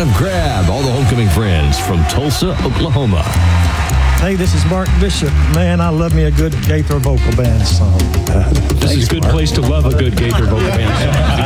of grab all the homecoming friends from Tulsa, Oklahoma. Hey, this is Mark Bishop. Man, I love me a good Gaither vocal band song. This is a good place to love a good Gaither vocal band song.